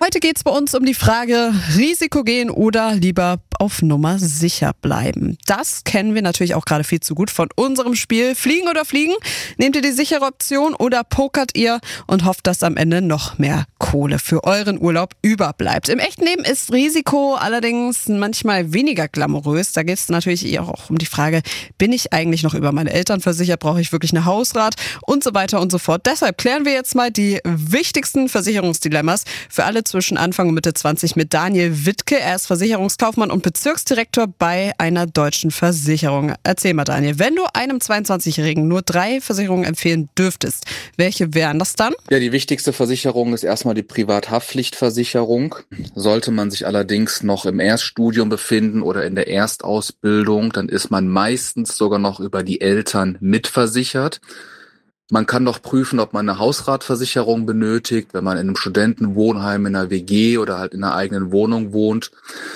Heute geht es bei uns um die Frage, Risiko gehen oder lieber auf Nummer sicher bleiben. Das kennen wir natürlich auch gerade viel zu gut von unserem Spiel Fliegen oder Fliegen. Nehmt ihr die sichere Option oder pokert ihr und hofft, dass am Ende noch mehr Kohle für euren Urlaub überbleibt. Im echten Leben ist Risiko allerdings manchmal weniger glamourös. Da geht es natürlich auch um die Frage, bin ich eigentlich noch über meine Eltern versichert? Brauche ich wirklich eine Hausrat? Und so weiter und so fort. Deshalb klären wir jetzt mal die wichtigsten Versicherungsdilemmas für alle zwischen Anfang und Mitte 20 mit Daniel Wittke. Er ist Versicherungskaufmann und Bezirksdirektor bei einer deutschen Versicherung. Erzähl mal, Daniel, wenn du einem 22-Jährigen nur 3 Versicherungen empfehlen dürftest, welche wären das dann? Ja, die wichtigste Versicherung ist erstmal die Privathaftpflichtversicherung. Sollte man sich allerdings noch im Erststudium befinden oder in der Erstausbildung, dann ist man meistens sogar noch über die Eltern mitversichert. Man kann noch prüfen, ob man eine Hausratversicherung benötigt, wenn man in einem Studentenwohnheim, in einer WG oder halt in einer eigenen Wohnung wohnt.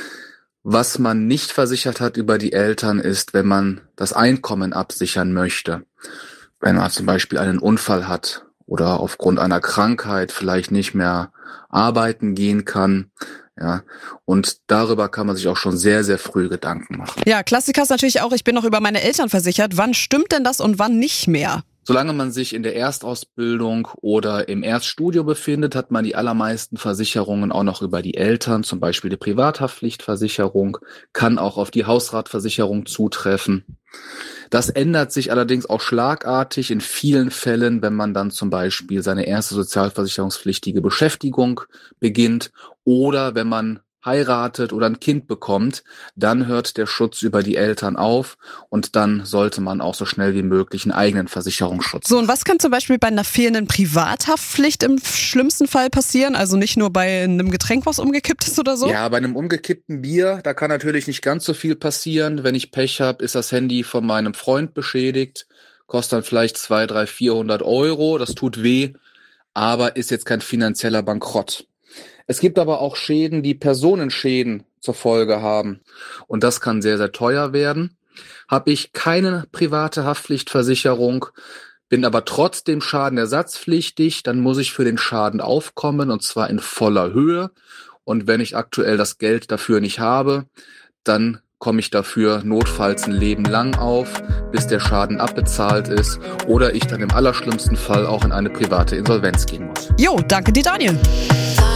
Was man nicht versichert hat über die Eltern ist, wenn man das Einkommen absichern möchte. Wenn man zum Beispiel einen Unfall hat oder aufgrund einer Krankheit vielleicht nicht mehr arbeiten gehen kann. Ja, und darüber kann man sich auch schon sehr, sehr früh Gedanken machen. Ja, Klassiker ist natürlich auch, ich bin noch über meine Eltern versichert. Wann stimmt denn das und wann nicht mehr? Solange man sich in der Erstausbildung oder im Erststudium befindet, hat man die allermeisten Versicherungen auch noch über die Eltern, zum Beispiel die Privathaftpflichtversicherung, kann auch auf die Hausratversicherung zutreffen. Das ändert sich allerdings auch schlagartig in vielen Fällen, wenn man dann zum Beispiel seine erste sozialversicherungspflichtige Beschäftigung beginnt oder wenn man heiratet oder ein Kind bekommt, dann hört der Schutz über die Eltern auf und dann sollte man auch so schnell wie möglich einen eigenen Versicherungsschutz. So, und was kann zum Beispiel bei einer fehlenden Privathaftpflicht im schlimmsten Fall passieren? Also nicht nur bei einem Getränk, was umgekippt ist oder so? Ja, bei einem umgekippten Bier, da kann natürlich nicht ganz so viel passieren. Wenn ich Pech habe, ist das Handy von meinem Freund beschädigt, kostet dann vielleicht 200, 300, 400 Euro, das tut weh, aber ist jetzt kein finanzieller Bankrott. Es gibt aber auch Schäden, die Personenschäden zur Folge haben. Und das kann sehr, sehr teuer werden. Habe ich keine private Haftpflichtversicherung, bin aber trotzdem schadenersatzpflichtig, dann muss ich für den Schaden aufkommen und zwar in voller Höhe. Und wenn ich aktuell das Geld dafür nicht habe, dann komme ich dafür notfalls ein Leben lang auf, bis der Schaden abbezahlt ist oder ich dann im allerschlimmsten Fall auch in eine private Insolvenz gehen muss. Jo, danke dir, Daniel.